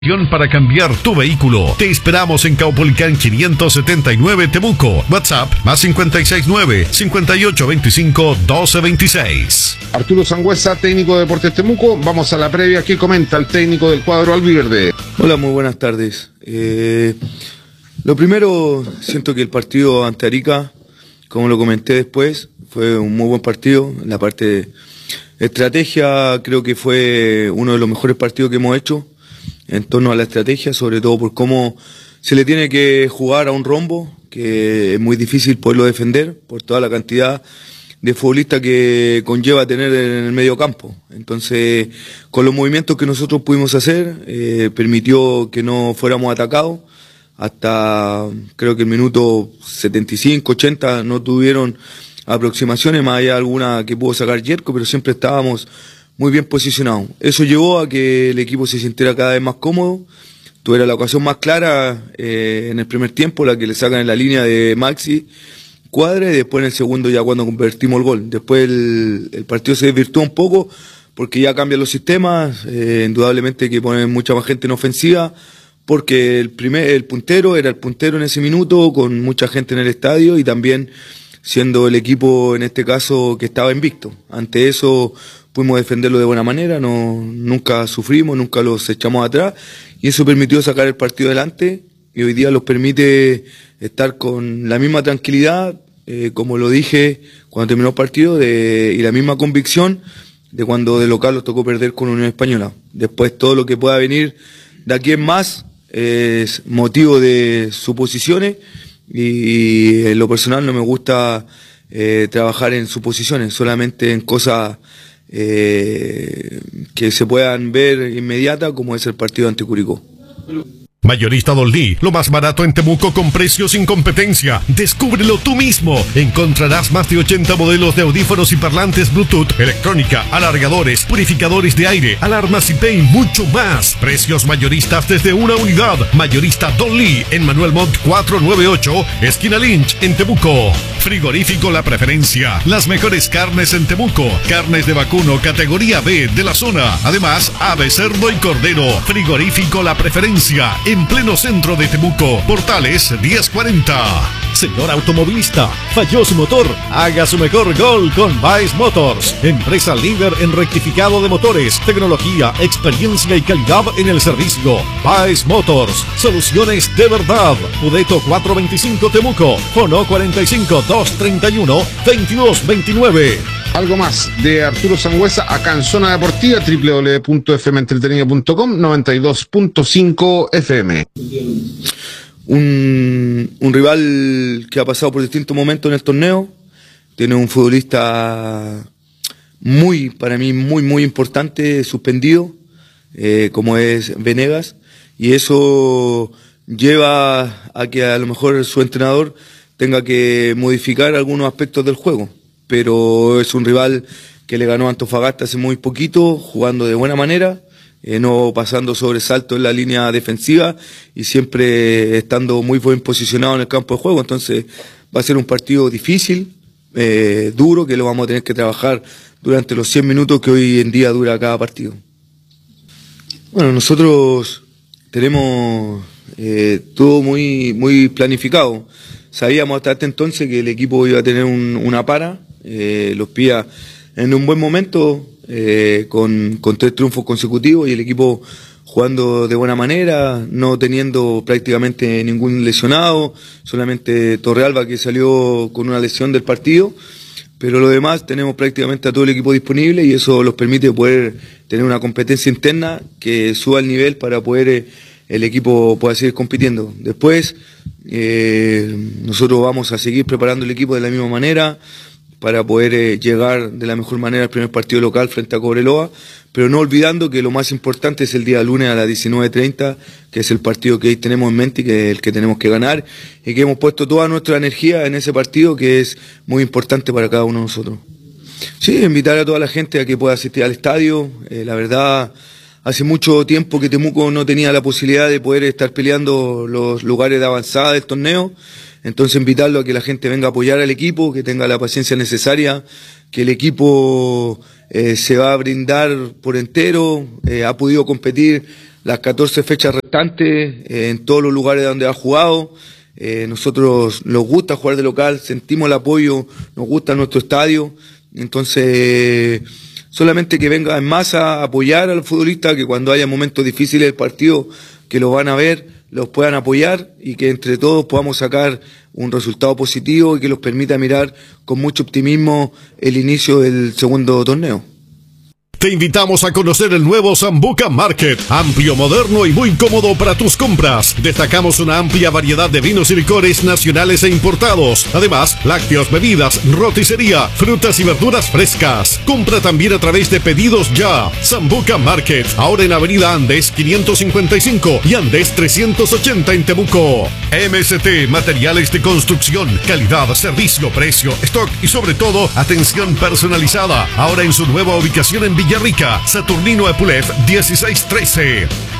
Para cambiar tu vehículo. Te esperamos en Caupolicán 579 Temuco. WhatsApp más 569-5825-1226. Arturo Sangüesa, técnico de Deportes Temuco. Vamos a la previa. ¿Qué comenta el técnico del cuadro albiverde? Hola, muy buenas tardes. Lo primero, siento que el partido ante Arica, como lo comenté después, fue un muy buen partido. La parte de estrategia creo que fue uno de los mejores partidos que hemos hecho en torno a la estrategia, sobre todo por cómo se le tiene que jugar a un rombo, que es muy difícil poderlo defender por toda la cantidad de futbolistas que conlleva tener en el medio campo. Entonces, con los movimientos que nosotros pudimos hacer, permitió que no fuéramos atacados. Hasta creo que el minuto 75, 80 no tuvieron aproximaciones, más allá alguna que pudo sacar Yerko, pero siempre estábamos muy bien posicionado. Eso llevó a que el equipo se sintiera cada vez más cómodo. Tuviera la ocasión más clara en el primer tiempo, la que le sacan en la línea de Maxi Cuadra, y después en el segundo ya cuando convertimos el gol. Después el partido se desvirtuó un poco porque ya cambian los sistemas, indudablemente que ponen mucha más gente en ofensiva, porque el puntero era el puntero en ese minuto, con mucha gente en el estadio y también siendo el equipo en este caso que estaba invicto. Ante eso pudimos defenderlo de buena manera, nunca sufrimos, nunca los echamos atrás, y eso permitió sacar el partido adelante, y hoy día los permite estar con la misma tranquilidad, como lo dije cuando terminó el partido, y la misma convicción de cuando de local los tocó perder con Unión Española. Después todo lo que pueda venir de aquí en más es motivo de suposiciones, y en lo personal no me gusta trabajar en suposiciones, solamente en cosas que se puedan ver inmediata, como es el partido ante Curicó. Mayorista Dolly, lo más barato en Temuco con precios sin competencia. Descúbrelo tú mismo. Encontrarás más de 80 modelos de audífonos y parlantes Bluetooth, electrónica, alargadores, purificadores de aire, alarmas IP y mucho más. Precios mayoristas desde una unidad. Mayorista Dolly en Manuel Montt 498, esquina Lynch en Temuco. Frigorífico La Preferencia. Las mejores carnes en Temuco. Carnes de vacuno categoría B de la zona. Además, ave, cerdo y cordero. Frigorífico La Preferencia. En pleno centro de Temuco, Portales 1040. Señor automovilista, falló su motor, haga su mejor gol con Baez Motors, empresa líder en rectificado de motores, tecnología, experiencia y calidad en el servicio. Baez Motors, soluciones de verdad. Pudeto 425 Temuco, Fono 45-231-2229. Algo más de Arturo Sangüesa acá en Zona Deportiva, www.fmentretenida.com, 92.5 FM. Un rival que ha pasado por distintos momentos en el torneo, tiene un futbolista para mí muy importante, suspendido, como es Venegas, y eso lleva a que a lo mejor su entrenador tenga que modificar algunos aspectos del juego, pero es un rival que le ganó a Antofagasta hace muy poquito, jugando de buena manera, no pasando sobresalto en la línea defensiva y siempre estando muy bien posicionado en el campo de juego. Entonces va a ser un partido difícil, duro, que lo vamos a tener que trabajar durante los 100 minutos que hoy en día dura cada partido. Bueno, nosotros tenemos todo muy planificado. Sabíamos hasta este entonces que el equipo iba a tener una para, los pilla en un buen momento, con 3 triunfos consecutivos y el equipo jugando de buena manera, no teniendo prácticamente ningún lesionado, solamente Torrealba que salió con una lesión del partido, pero lo demás tenemos prácticamente a todo el equipo disponible y eso los permite poder tener una competencia interna que suba el nivel para poder el equipo pueda seguir compitiendo. Después nosotros vamos a seguir preparando el equipo de la misma manera para poder llegar de la mejor manera al primer partido local frente a Cobreloa, pero no olvidando que lo más importante es el día lunes a las 19:30, que es el partido que hoy tenemos en mente y que es el que tenemos que ganar, y que hemos puesto toda nuestra energía en ese partido que es muy importante para cada uno de nosotros. Sí, invitar a toda la gente a que pueda asistir al estadio. La verdad, hace mucho tiempo que Temuco no tenía la posibilidad de poder estar peleando los lugares de avanzada del torneo. Entonces invitarlo a que la gente venga a apoyar al equipo, que tenga la paciencia necesaria, que el equipo se va a brindar por entero, ha podido competir las 14 fechas restantes en todos los lugares donde ha jugado. Nosotros nos gusta jugar de local, sentimos el apoyo, nos gusta nuestro estadio, entonces solamente que venga en masa a apoyar al futbolista, que cuando haya momentos difíciles del partido, que lo van a ver, los puedan apoyar y que entre todos podamos sacar un resultado positivo y que los permita mirar con mucho optimismo el inicio del segundo torneo. Te invitamos a conocer el nuevo Sambuca Market, amplio, moderno y muy cómodo para tus compras. Destacamos una amplia variedad de vinos y licores nacionales e importados. Además, lácteos, bebidas, roticería, frutas y verduras frescas. Compra también a través de Pedidos Ya. Sambuca Market, ahora en Avenida Andes 555 y Andes 380 en Temuco. MST, materiales de construcción, calidad, servicio, precio, stock y sobre todo, atención personalizada. Ahora en su nueva ubicación en Villarrica, Saturnino Epulef 1613.